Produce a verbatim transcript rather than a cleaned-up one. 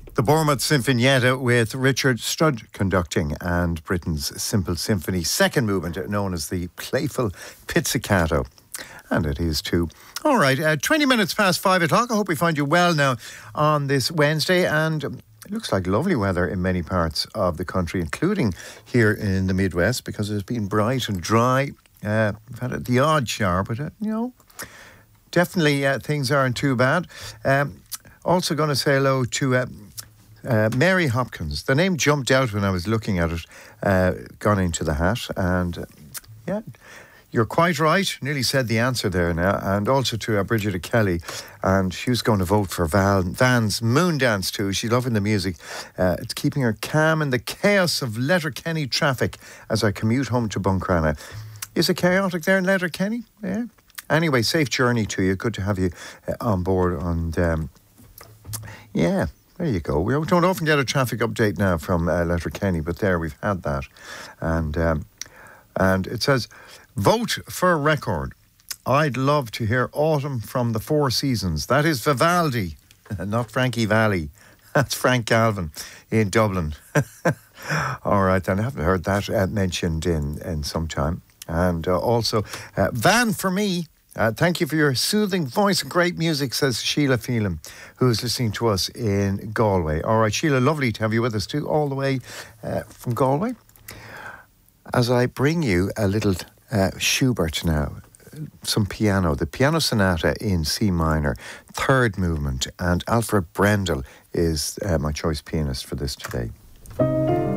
The Bournemouth Sinfonietta with Richard Strudd conducting, and Britain's Simple Symphony, second movement known as the Playful Pizzicato. And it is too. All right, uh, twenty minutes past five o'clock. I hope we find you well now on this Wednesday. And um, it looks like lovely weather in many parts of the country, including here in the Midwest, because it's been bright and dry. Uh, we've had the odd shower, but, uh, you know, definitely uh, things aren't too bad. Um, also going to say hello to... Uh, Uh, Mary Hopkins. The name jumped out when I was looking at it, uh, gone into the hat. And uh, yeah, you're quite right. Nearly said the answer there now. And also to uh, Bridget Kelly. And she was going to vote for Val, Van's Moon Dance too. She's loving the music. Uh, it's keeping her calm in the chaos of Letterkenny traffic as I commute home to Buncrana. Is it chaotic there in Letterkenny? Yeah. Anyway, safe journey to you. Good to have you uh, on board. And um, yeah. There you go. We don't often get a traffic update now from uh, Letterkenny, but there we've had that. And um, and it says, vote for a record. I'd love to hear Autumn from the Four Seasons. That is Vivaldi, not Frankie Valli. That's Frank Galvin in Dublin. All right, then I haven't heard that uh, mentioned in, in some time. And uh, also, uh, Van for me. Uh, thank you for your soothing voice and great music, says Sheila Phelan, who is listening to us in Galway. All right, Sheila, lovely to have you with us too, all the way uh, from Galway. As I bring you a little uh, Schubert now, some piano, the Piano Sonata in C minor, third movement, and Alfred Brendel is uh, my choice pianist for this today.